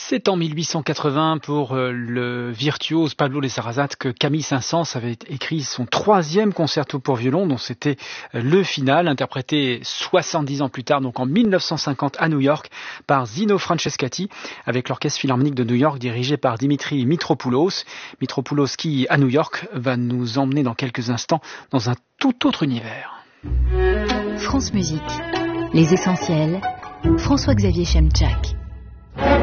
C'est en 1880 pour le virtuose Pablo de Sarasate que Camille Saint-Saëns avait écrit son 3e concerto pour violon, dont c'était le final, interprété 70 ans plus tard, donc en 1950 à New York, par Zino Francescatti, avec l'Orchestre Philharmonique de New York dirigé par Dimitri Mitropoulos. Mitropoulos qui, à New York, va nous emmener dans quelques instants dans un tout autre univers. France Musique, les essentiels, François-Xavier Chemczak.